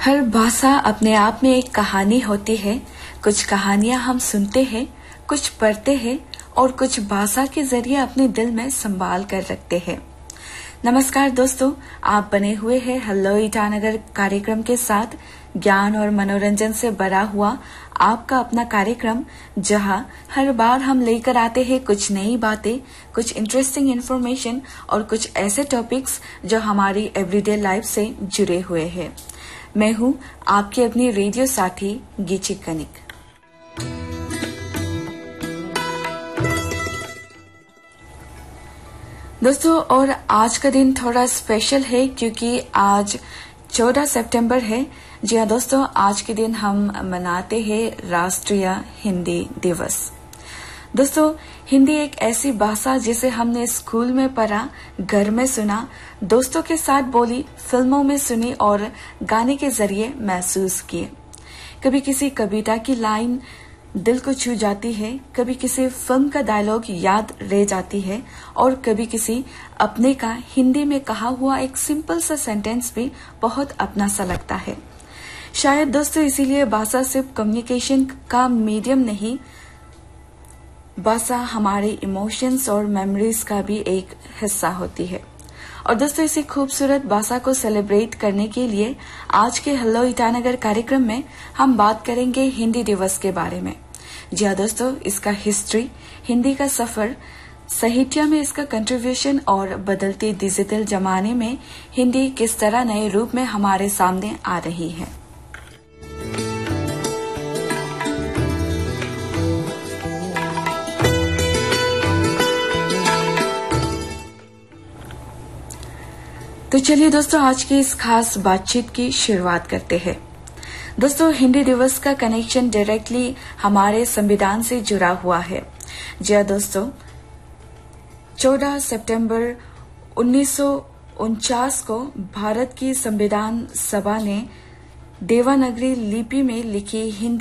हर भाषा अपने आप में एक कहानी होती है। कुछ कहानियां हम सुनते हैं, कुछ पढ़ते हैं और कुछ भाषा के जरिए अपने दिल में संभाल कर रखते हैं। नमस्कार दोस्तों, आप बने हुए हैं हेलो ईटानगर कार्यक्रम के साथ ज्ञान और मनोरंजन से भरा हुआ आपका अपना कार्यक्रम, जहां हर बार हम लेकर आते हैं कुछ नई बातें, कुछ इंटरेस्टिंग इन्फॉर्मेशन और कुछ ऐसे टॉपिक्स जो हमारी एवरीडे लाइफ से जुड़े हुए हैं। मैं हूं आपकी अपनी रेडियो साथी गीची कनिक। दोस्तों, और आज का दिन थोड़ा स्पेशल है क्योंकि आज 14 सितंबर है। जी हाँ दोस्तों, आज के दिन हम मनाते हैं राष्ट्रीय हिंदी दिवस। दोस्तों, हिंदी एक ऐसी भाषा जिसे हमने स्कूल में पढ़ा, घर में सुना, दोस्तों के साथ बोली, फिल्मों में सुनी और गाने के जरिए महसूस किए। कभी किसी कविता की लाइन दिल को छू जाती है, कभी किसी फिल्म का डायलॉग याद रह जाती है और कभी किसी अपने का हिंदी में कहा हुआ एक सिंपल सा सेंटेंस भी बहुत अपना सा लगता है। शायद दोस्तों इसीलिए भाषा सिर्फ कम्युनिकेशन का मीडियम नहीं, भाषा हमारे इमोशंस और मेमोरीज का भी एक हिस्सा होती है। और दोस्तों, इसी खूबसूरत भाषा को सेलिब्रेट करने के लिए आज के हेलो ईटानगर कार्यक्रम में हम बात करेंगे हिंदी दिवस के बारे में। जी हाँ दोस्तों, इसका हिस्ट्री, हिंदी का सफर, साहित्य में इसका कंट्रीब्यूशन और बदलते डिजिटल जमाने में हिंदी किस तरह नए रूप में हमारे सामने आ रही है। तो चलिए दोस्तों, आज की इस खास बातचीत की शुरुआत करते हैं। दोस्तों, हिंदी दिवस का कनेक्शन डायरेक्टली हमारे संविधान से जुड़ा हुआ है। जी हाँ दोस्तों, 14 सितंबर 1949 को भारत की संविधान सभा ने देवनागरी लिपि में लिखी हिंदी